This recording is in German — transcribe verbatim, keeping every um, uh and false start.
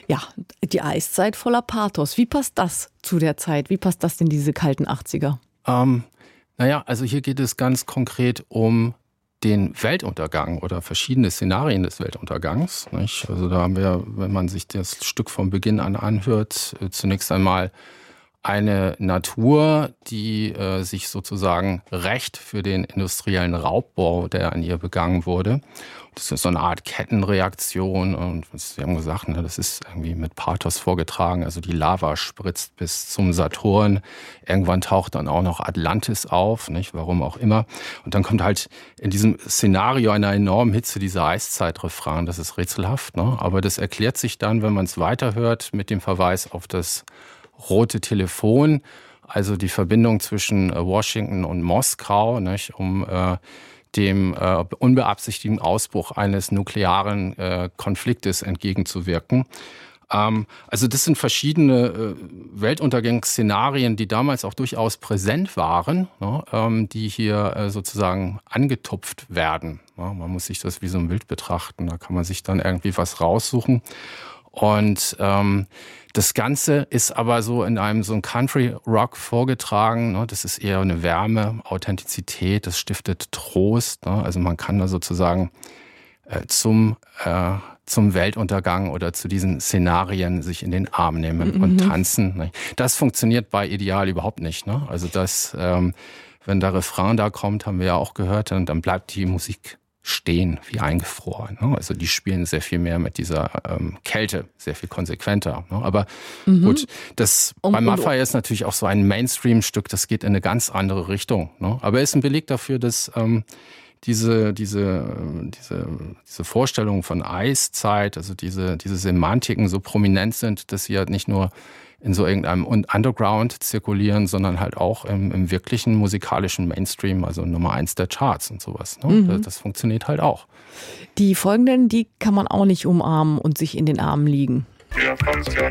Ja, die Eiszeit voller Pathos. Wie passt das zu der Zeit? Wie passt das in diese kalten achtziger? Ähm, naja, also hier geht es ganz konkret um den Weltuntergang oder verschiedene Szenarien des Weltuntergangs. Nicht? Also da haben wir, wenn man sich das Stück von Beginn an anhört, zunächst einmal eine Natur, die äh, sich sozusagen rächt für den industriellen Raubbau, der an ihr begangen wurde. Das ist so eine Art Kettenreaktion und Sie haben gesagt, ne, das ist irgendwie mit Pathos vorgetragen. Also die Lava spritzt bis zum Saturn. Irgendwann taucht dann auch noch Atlantis auf, nicht? Warum auch immer. Und dann kommt halt in diesem Szenario einer enormen Hitze dieser Eiszeitrefrain. Das ist rätselhaft, ne? Aber das erklärt sich dann, wenn man es weiterhört, mit dem Verweis auf das rote Telefon, also die Verbindung zwischen Washington und Moskau, nicht, um äh, dem äh, unbeabsichtigten Ausbruch eines nuklearen äh, Konfliktes entgegenzuwirken. Ähm, also das sind verschiedene äh, Weltuntergangsszenarien, die damals auch durchaus präsent waren, ne, ähm, die hier äh, sozusagen angetupft werden. Ja, man muss sich das wie so ein Bild betrachten, da kann man sich dann irgendwie was raussuchen. Und ähm, das Ganze ist aber so in einem so ein Country-Rock vorgetragen. Ne? Das ist eher eine Wärme, Authentizität, das stiftet Trost. Ne? Also man kann da sozusagen äh, zum, äh, zum Weltuntergang oder zu diesen Szenarien sich in den Arm nehmen mhm. und tanzen. Ne? Das funktioniert bei Ideal überhaupt nicht. Ne? Also das, ähm, wenn der Refrain da kommt, haben wir ja auch gehört, dann, dann bleibt die Musik stehen, wie eingefroren. Ne? Also die spielen sehr viel mehr mit dieser ähm, Kälte, sehr viel konsequenter. Ne? Aber mhm. gut, das um, bei Maffay ist natürlich auch so ein Mainstream-Stück, das geht in eine ganz andere Richtung. Ne? Aber er ist ein Beleg dafür, dass ähm, diese, diese, diese, diese Vorstellungen von Eiszeit, also diese, diese Semantiken so prominent sind, dass sie halt nicht nur in so irgendeinem Underground zirkulieren, sondern halt auch im, im wirklichen musikalischen Mainstream, also Nummer eins der Charts und sowas. Ne? Mhm. Das, das funktioniert halt auch. Die folgenden, die kann man auch nicht umarmen und sich in den Armen liegen. Ja,